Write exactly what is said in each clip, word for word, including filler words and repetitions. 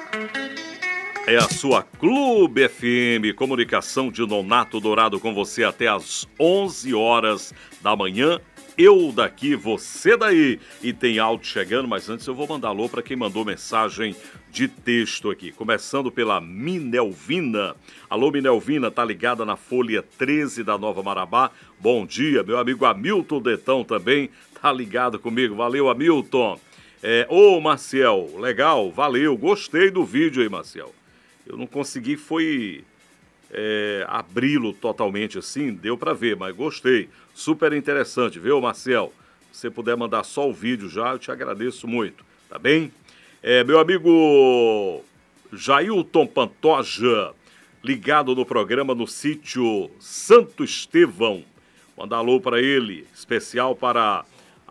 É a sua Clube F M, comunicação de Nonato Dourado com você até às onze horas da manhã. Eu daqui, você daí. E tem áudio chegando, mas antes eu vou mandar alô para quem mandou mensagem de texto aqui. Começando pela Minelvina. Alô, Minelvina, tá ligada na Folha treze da Nova Marabá. Bom dia, meu amigo Hamilton Detão também tá ligado comigo. Valeu, Hamilton. É, ô, Marcel, legal, valeu, gostei do vídeo aí, Marcel. Eu não consegui, foi é, abri-lo totalmente assim, deu para ver, mas gostei. Super interessante, viu, Marcel? Se você puder mandar só o vídeo já, eu te agradeço muito, tá bem? É, meu amigo Jailton Pantoja, ligado no programa no sítio Santo Estevão. Mandar alô para ele, especial para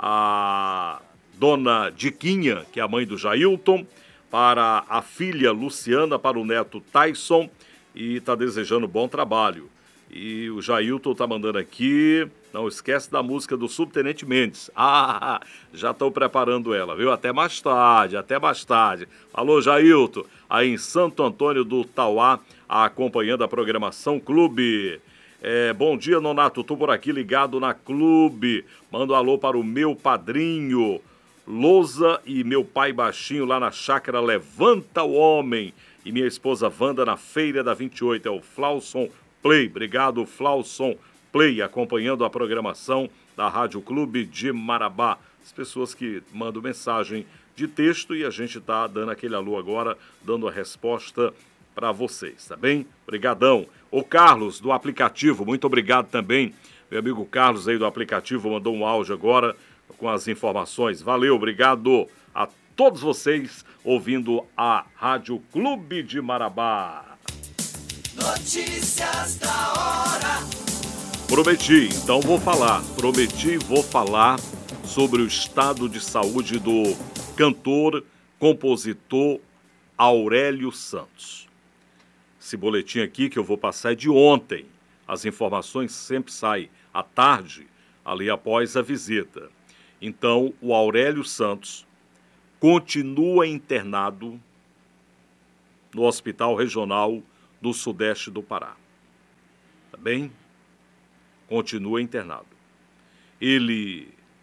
a dona Diquinha, que é a mãe do Jailton, para a filha Luciana, para o neto Tyson, e está desejando bom trabalho. E o Jailton está mandando aqui, não esquece da música do Subtenente Mendes. Ah, já estão preparando ela, viu? Até mais tarde, até mais tarde. Alô, Jailton, aí em Santo Antônio do Tauá, acompanhando a programação Clube. É, bom dia, Nonato, tô por aqui ligado na Clube. Mando um alô para o meu padrinho Lousa e meu pai Baixinho lá na chácara Levanta o Homem. E minha esposa Wanda na Feira da vinte e oito, é o Flauson Play. Obrigado, Flauson Play, acompanhando a programação da Rádio Clube de Marabá. As pessoas que mandam mensagem de texto e a gente tá dando aquele alô agora, dando a resposta para vocês, tá bem? Obrigadão. O Carlos, do aplicativo, muito obrigado também. Meu amigo Carlos aí do aplicativo mandou um áudio agora com as informações. Valeu, obrigado a todos vocês ouvindo a Rádio Clube de Marabá. Notícias da hora. Prometi, então vou falar. Prometi, vou falar sobre o estado de saúde do cantor, compositor Aurélio Santos. Esse boletim aqui que eu vou passar é de ontem. As informações sempre saem à tarde, ali após a visita. Então, o Aurélio Santos continua internado no Hospital Regional do Sudeste do Pará. Tá bem? Continua internado. Ele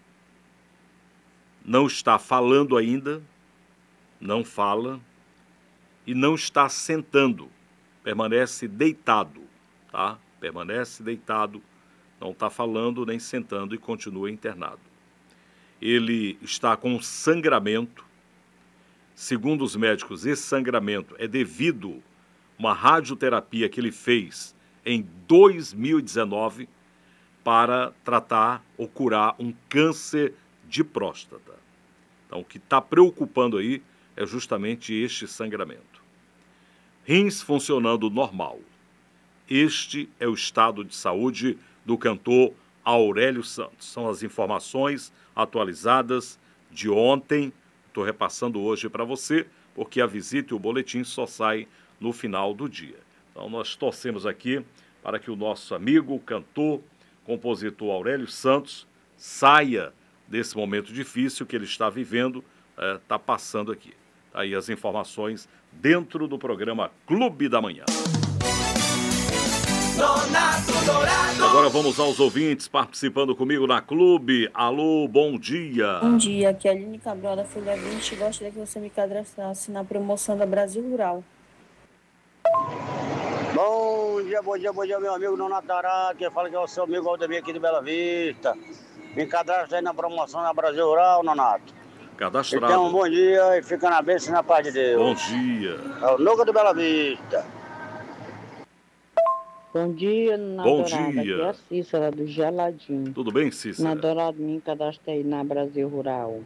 não está falando ainda, não fala e não está sentando. Permanece deitado, tá? Permanece deitado, não está falando nem sentando e continua internado. Ele está com sangramento. Segundo os médicos, esse sangramento é devido a uma radioterapia que ele fez em dois mil e dezenove para tratar ou curar um câncer de próstata. Então, o que está preocupando aí é justamente este sangramento. Rins funcionando normal. Este é o estado de saúde do cantor Aurélio Santos. São as informações atualizadas de ontem. Estou repassando hoje para você, porque a visita e o boletim só saem no final do dia. Então, nós torcemos aqui para que o nosso amigo, cantor, compositor Aurélio Santos saia desse momento difícil que ele está vivendo, está é, passando aqui. Tá aí as informações dentro do programa Clube da Manhã. Agora vamos aos ouvintes participando comigo na Clube. Alô, bom dia. Bom dia, aqui é a Aline Cabral da Folha vinte. Gostaria que você me cadastrasse na promoção da Brasil Rural. Bom dia, bom dia, bom dia, meu amigo Nonato Dourado. Quem fala que é o seu amigo Aldemir aqui de Bela Vista. Me cadastra aí na promoção da Brasil Rural, Nonato. Cadastrado. Então, um bom dia e fica na bênção e na paz de Deus. Bom dia. É o Nuca do Bela Vista. Bom dia, na Bom Dourada. dia. Aqui é a Cícera do Geladinho. Tudo bem, Cícera? Na Dourada, me cadastrei na Brasil Rural.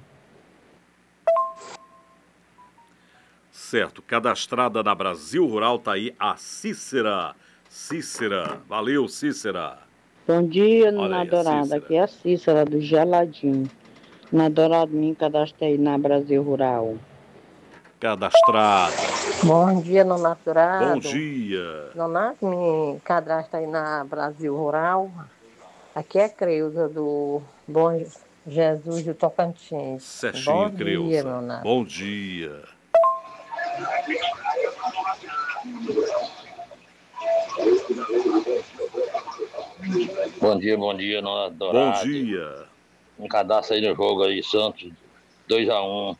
Certo, cadastrada na Brasil Rural, tá aí a Cícera. Cícera, valeu, Cícera. Bom dia, Olha na aí, a Dourada. Cícera. Aqui é a Cícera do Geladinho. Na Dourada, me cadastrei na Brasil Rural. Cadastrado. Bom dia, Nonato Dourado. Bom dia. Nonato, me cadastra aí na Brasil Rural. Aqui é Creuza do Bom Jesus do Tocantins. Certinho, Bom Creuza. dia, Nonato. Bom dia. Bom dia, bom dia, Nona Dourado. Bom dia. Um cadastro aí no jogo aí, Santos, dois a um.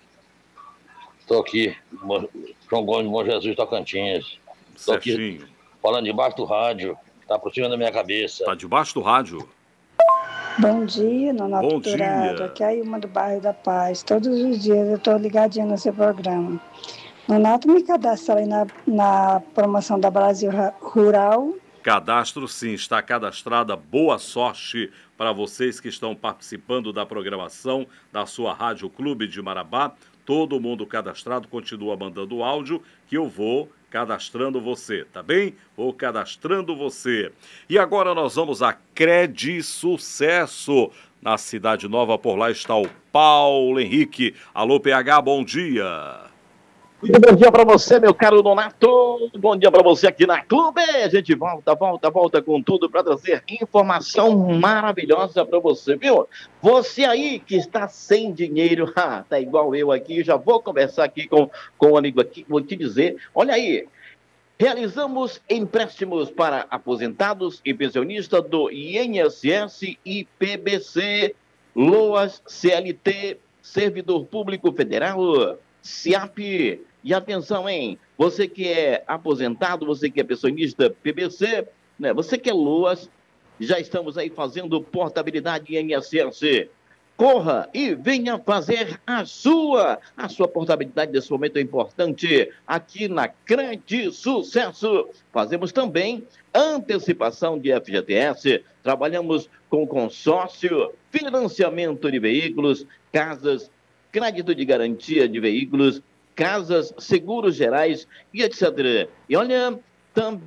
Tô aqui, João Gomes de Bom Jesus, Tocantins. Tô aqui Certinho. falando debaixo do rádio, tá por cima da minha cabeça. Tá debaixo do rádio. Bom dia, Nonato Bom Dourado. dia. Aqui é a Ilma do Bairro da Paz. Todos os dias eu estou ligadinha no seu programa. Nonato, me cadastra aí na, na promoção da Brasil Rural. Cadastro sim, está cadastrada. Boa sorte para vocês que estão participando da programação da sua Rádio Clube de Marabá. Todo mundo cadastrado, continua mandando áudio que eu vou cadastrando você, tá bem? Vou cadastrando você. E agora nós vamos a Credi Sucesso. Na Cidade Nova, por lá está o Paulo Henrique. Alô, P H, bom dia. Muito bom dia para você, meu caro Donato. Bom dia para você aqui na Clube. A gente volta, volta, volta com tudo para trazer informação maravilhosa para você, viu? Você aí que está sem dinheiro, ah, tá igual eu aqui, já vou conversar aqui com, com um amigo aqui, vou te dizer, olha aí, realizamos empréstimos para aposentados e pensionistas do I N S S e P B C, LOAS, C L T, Servidor Público Federal, C I A P. E atenção, hein? Você que é aposentado, você que é pensionista P B C, né? Você que é LOAS, já estamos aí fazendo portabilidade I N S S. Corra e venha fazer a sua. A sua portabilidade nesse momento é importante aqui na Credi Sucesso. Fazemos também antecipação de F G T S. Trabalhamos com consórcio, financiamento de veículos, casas, crédito de garantia de veículos, casas, seguros gerais e etcétera. E olha, também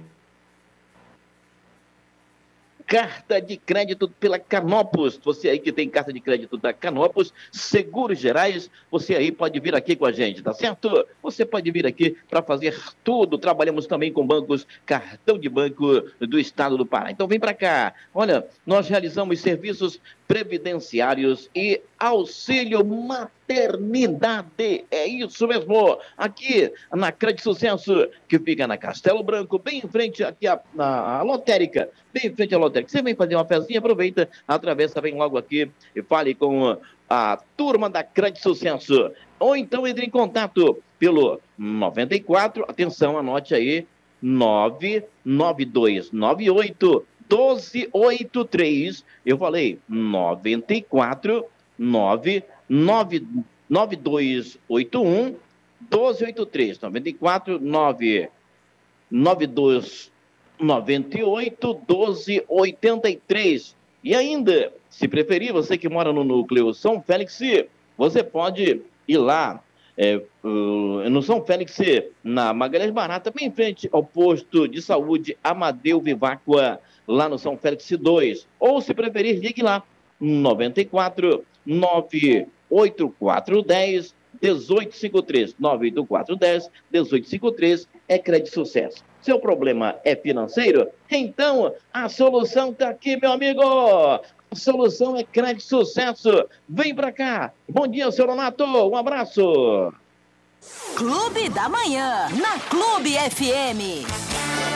carta de crédito pela Canopus. Você aí que tem carta de crédito da Canopus, seguros gerais, você aí pode vir aqui com a gente, tá certo? Você pode vir aqui para fazer tudo. Trabalhamos também com bancos, cartão de banco do estado do Pará. Então vem para cá. Olha, nós realizamos serviços previdenciários e auxílio maternidade. É isso mesmo. Aqui na Credi Sucesso, que fica na Castelo Branco, bem em frente aqui à, na, à lotérica, bem em frente à lotérica. Você vem fazer uma pezinha, aproveita, atravessa, vem logo aqui e fale com a turma da Credi Sucesso. Ou então entre em contato pelo noventa e quatro, atenção, anote aí, nove nove dois nove oito doze oitenta e três. Eu falei noventa e quatro, nove nove nove dois oito um doze oitenta e três. noventa e quatro, nove nove dois noventa e oito doze oitenta e três. E ainda, se preferir, você que mora no núcleo São Félix, você pode ir lá é, uh, no São Félix, na Magalhães Barata, bem em frente ao posto de saúde Amadeu Viváqua, lá no São Félix dois. Ou, se preferir, ligue lá, noventa e quatro, nove oito quatro um zero, um oito cinco três. nove oito quatro um zero, um oito cinco três é Credi Sucesso. Seu problema é financeiro? Então, a solução está aqui, meu amigo! A solução é Credi Sucesso. Vem pra cá. Bom dia, seu Donato. Um abraço. Clube da Manhã, na Clube F M.